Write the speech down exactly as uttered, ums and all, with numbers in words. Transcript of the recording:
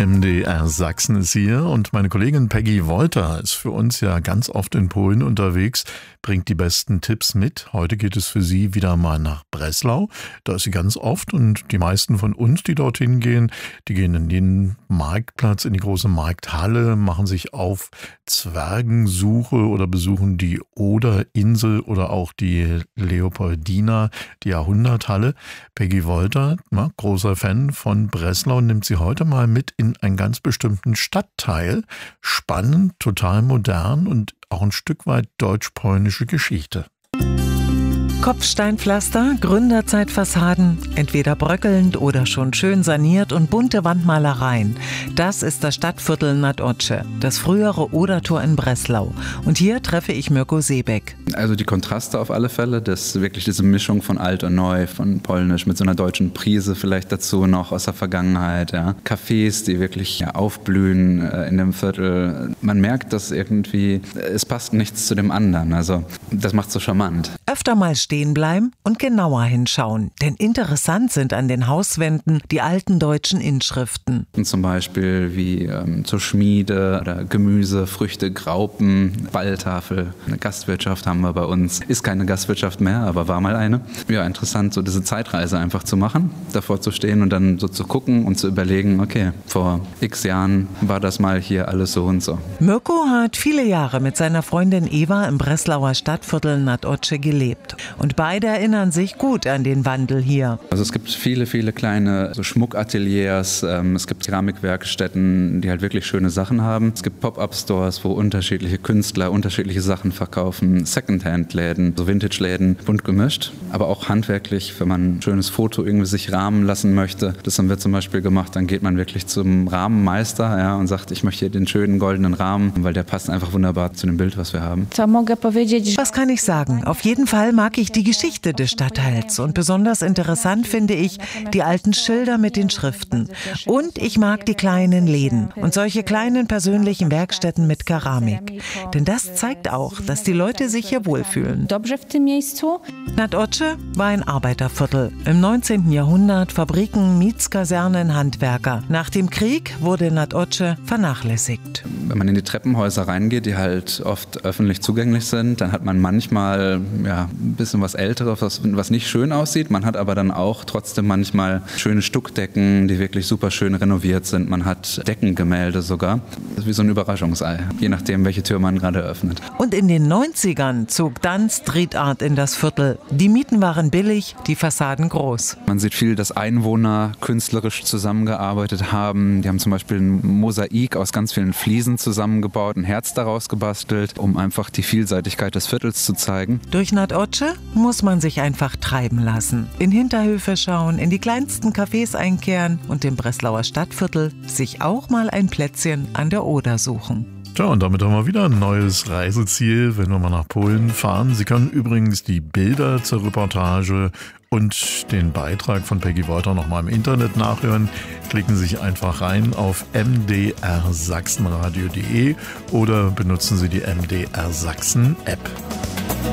M D R Sachsen ist hier und meine Kollegin Peggy Wolter ist für uns ja ganz oft in Polen unterwegs, bringt die besten Tipps mit. Heute geht es für sie wieder mal nach Breslau. Da ist sie ganz oft und die meisten von uns, die dorthin gehen, die gehen in den Marktplatz, in die große Markthalle, machen sich auf Zwergensuche oder besuchen die Oderinsel oder auch die Leopoldina, die Jahrhunderthalle. Peggy Wolter, na, großer Fan von Breslau, nimmt sie heute mal mit in einen ganz bestimmten Stadtteil. Spannend, total modern und auch ein Stück weit deutsch-polnische Geschichte. Kopfsteinpflaster, Gründerzeitfassaden, entweder bröckelnd oder schon schön saniert und bunte Wandmalereien. Das ist das Stadtviertel Nad Ocze, das frühere Odertor in Breslau. Und hier treffe ich Mirko Seebeck. Also die Kontraste auf alle Fälle, das wirklich diese Mischung von alt und neu, von polnisch mit so einer deutschen Prise vielleicht dazu noch aus der Vergangenheit. Ja. Cafés, die wirklich ja, aufblühen äh, in dem Viertel. Man merkt, dass irgendwie, es passt nichts zu dem anderen. Also das macht so charmant. Öfter mal stehen bleiben und genauer hinschauen. Denn interessant sind an den Hauswänden die alten deutschen Inschriften. Zum Beispiel wie ähm, zur Schmiede oder Gemüse, Früchte, Graupen, Balltafel. Eine Gastwirtschaft haben wir bei uns. Ist keine Gastwirtschaft mehr, aber war mal eine. Ja, interessant, so diese Zeitreise einfach zu machen, davor zu stehen und dann so zu gucken und zu überlegen, okay, vor x Jahren war das mal hier alles so und so. Mirko hat viele Jahre mit seiner Freundin Eva im Breslauer Stadtviertel Nad Ocze gelebt. Und beide erinnern sich gut an den Wandel hier. Also es gibt viele, viele kleine so Schmuckateliers, ähm, es gibt Keramikwerkstätten, die halt wirklich schöne Sachen haben. Es gibt Pop-up-Stores, wo unterschiedliche Künstler unterschiedliche Sachen verkaufen, Secondhand-Läden, so Vintage-Läden, bunt gemischt. Aber auch handwerklich, wenn man ein schönes Foto irgendwie sich rahmen lassen möchte. Das haben wir zum Beispiel gemacht, dann geht man wirklich zum Rahmenmeister ja, und sagt, ich möchte hier den schönen goldenen Rahmen, weil der passt einfach wunderbar zu dem Bild, was wir haben. Was kann ich sagen? Auf jeden Fall mag ich die Geschichte des Stadtteils und besonders interessant finde ich die alten Schilder mit den Schriften. Und ich mag die kleinen Läden und solche kleinen persönlichen Werkstätten mit Keramik. Denn das zeigt auch, dass die Leute sich hier wohlfühlen. Nad Ocze war ein Arbeiterviertel. Im neunzehnten Jahrhundert Fabriken, Mietskasernen, Handwerker. Nach dem Krieg wurde Nad Ocze vernachlässigt. Wenn man in die Treppenhäuser reingeht, die halt oft öffentlich zugänglich sind, dann hat man manchmal ja, ein bisschen was Älteres, was, was nicht schön aussieht. Man hat aber dann auch trotzdem manchmal schöne Stuckdecken, die wirklich super schön renoviert sind. Man hat Deckengemälde sogar. Das ist wie so ein Überraschungsei, je nachdem, welche Tür man gerade öffnet. Und in den neunzigern zog dann Street Art in das Viertel. Die Mieten waren billig, die Fassaden groß. Man sieht viel, dass Einwohner künstlerisch zusammengearbeitet haben. Die haben zum Beispiel ein Mosaik aus ganz vielen Fliesen zusammengebaut, ein Herz daraus gebastelt, um einfach die Vielseitigkeit des Viertels zu zeigen. Durch Nad Ocze muss man sich einfach treiben lassen. In Hinterhöfe schauen, in die kleinsten Cafés einkehren und im Breslauer Stadtviertel sich auch mal ein Plätzchen an der Oder suchen. Tja, und damit haben wir wieder ein neues Reiseziel, wenn wir mal nach Polen fahren. Sie können übrigens die Bilder zur Reportage und den Beitrag von Peggy Wolter noch mal im Internet nachhören. Klicken Sie sich einfach rein auf m d r sachsenradio punkt d e oder benutzen Sie die M D R Sachsen App.